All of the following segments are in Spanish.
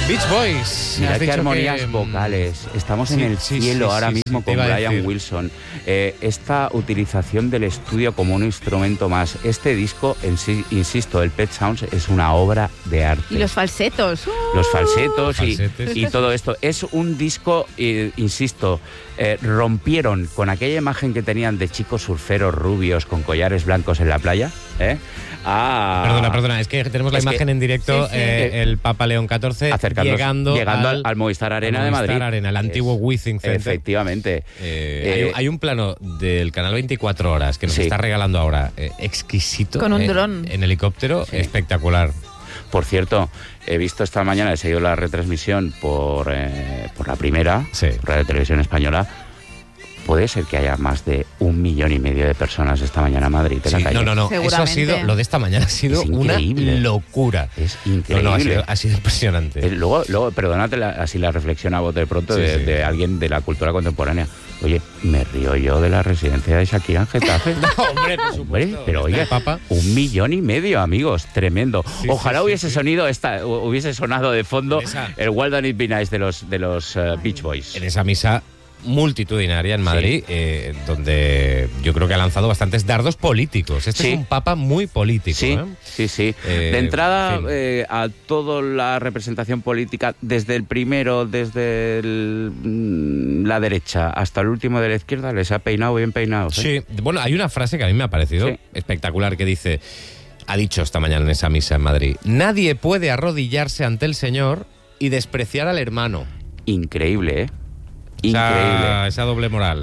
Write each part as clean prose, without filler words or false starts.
Beach Boys. Mira qué armonías vocales. Estamos en el cielo ahora mismo con Brian Wilson. Esta utilización del estudio como un instrumento más. Este disco, en sí, insisto, el Pet Sounds es una obra de arte. Y los falsetos. Los falsetos y todo esto. Es un disco, insisto, rompieron con aquella imagen que tenían de chicos surferos rubios con collares blancos en la playa. Perdona, es que tenemos la imagen en directo, el Papa León XIV llegando al Movistar Arena de Madrid. El antiguo Withing Center. Efectivamente. Hay un plano del canal 24 Horas que nos está regalando ahora, exquisito. Con un dron. En helicóptero, espectacular. Por cierto, he visto esta mañana, he seguido la retransmisión por la primera, Radio Televisión Española. Puede ser que haya más de 1,5 millones de personas esta mañana en Madrid. En la calle. No. Eso ha sido, lo de esta mañana ha sido una locura. Es increíble. Ha sido impresionante. Luego perdónate así la reflexión a bote pronto de alguien de la cultura contemporánea. Oye, me río yo de la residencia de Shakira en Getafe. No, hombre, por supuesto. Pero oye, Papa. 1,5 millones, amigos, tremendo. Ojalá hubiese sonado de fondo el Why Don't It Be Nice de los Beach Boys. En esa misa multitudinaria en Madrid, donde yo creo que ha lanzado bastantes dardos políticos. Este es un papa muy político. Sí. De entrada, a toda la representación política, desde el primero, desde la derecha hasta el último de la izquierda, les ha peinado bien peinados. Sí, bueno, hay una frase que a mí me ha parecido espectacular que dice, ha dicho esta mañana en esa misa en Madrid: nadie puede arrodillarse ante el Señor y despreciar al hermano. Increíble, ¿eh? Increíble. Esa doble moral.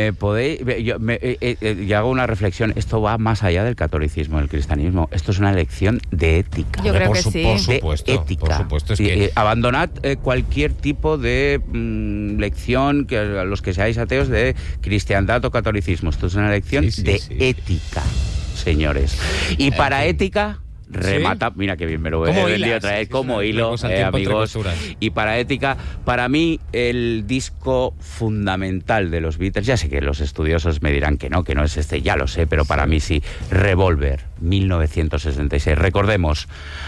Yo hago una reflexión. Esto va más allá del catolicismo, del cristianismo. Esto es una lección de ética. Yo creo que sí. Por supuesto. De ética. Por supuesto. Es que abandonad cualquier tipo de lección, que a los que seáis ateos, de cristiandad o catolicismo. Esto es una lección de ética, señores. Y para ética... remata, mira que bien me lo he vendido otra vez, como hilo, amigos. Y para ética, para mí el disco fundamental de los Beatles, ya sé que los estudiosos me dirán que no es este, ya lo sé, pero para mí sí, Revolver, 1966. Recordemos,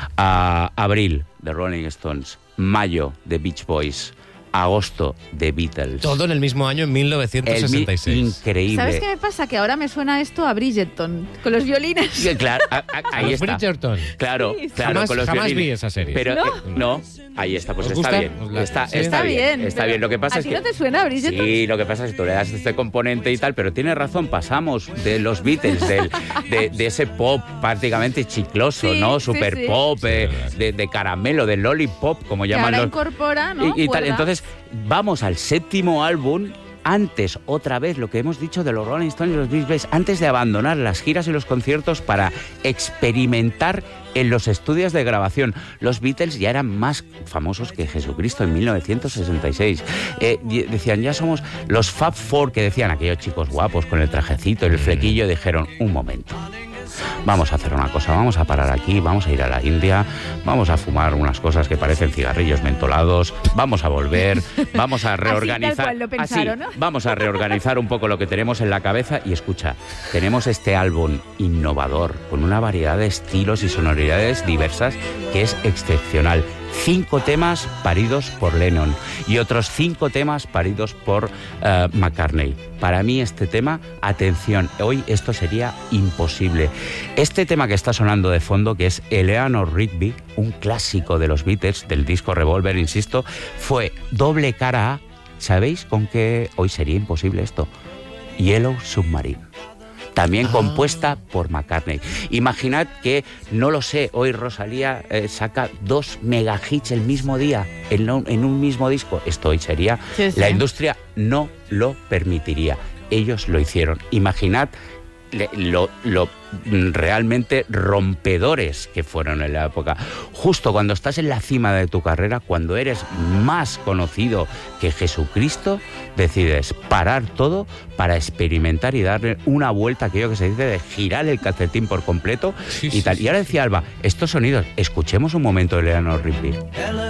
abril, de Rolling Stones, mayo, de Beach Boys, agosto, de Beatles. Todo en el mismo año, en 1966. Increíble. ¿Sabes qué me pasa? Que ahora me suena esto a Bridgerton, con los violines. Sí, claro, ahí está. Bridgerton. Claro, jamás, con los jamás violines. vi esa serie. Pero no, ahí está, pues está bien. Está bien. Está bien. Lo que pasa ¿A es ti que no te suena Bridgerton? Sí, lo que pasa es que tú le das este componente y tal, pero tienes razón, pasamos de los Beatles, de ese pop prácticamente chicloso, ¿no? Super pop, de caramelo, de lollipop, como llaman ahora los... incorpora, ¿no? Y tal. Entonces, vamos al séptimo álbum. Antes, otra vez, lo que hemos dicho de los Rolling Stones y los Beach Boys, antes de abandonar las giras y los conciertos para experimentar en los estudios de grabación. Los Beatles ya eran más famosos que Jesucristo en 1966. Decían, ya somos los Fab Four, que decían aquellos chicos guapos con el trajecito, el flequillo, dijeron, un momento. Vamos a hacer una cosa, vamos a parar aquí, vamos a ir a la India, vamos a fumar unas cosas que parecen cigarrillos mentolados, vamos a volver, vamos a reorganizar. Así, tal cual lo pensaron, ¿no? Vamos a reorganizar un poco lo que tenemos en la cabeza y escucha, tenemos este álbum innovador, con una variedad de estilos y sonoridades diversas que es excepcional. 5 temas paridos por Lennon y otros 5 temas paridos por McCartney. Para mí este tema, atención, hoy esto sería imposible. Este tema que está sonando de fondo, que es Eleanor Rigby, un clásico de los Beatles, del disco Revolver, insisto, fue doble cara A. ¿Sabéis con qué hoy sería imposible esto? Yellow Submarine. También compuesta por McCartney. Imaginad que, no lo sé, hoy Rosalía saca 2 megahits el mismo día, en un mismo disco. Esto hoy sería... La industria no lo permitiría. Ellos lo hicieron. Imaginad lo realmente rompedores que fueron en la época. Justo cuando estás en la cima de tu carrera, cuando eres más conocido que Jesucristo, decides parar todo para experimentar y darle una vuelta, aquello que se dice de girar el calcetín por completo y tal. Y ahora decía Alba, estos sonidos, escuchemos un momento de Eleanor Rigby.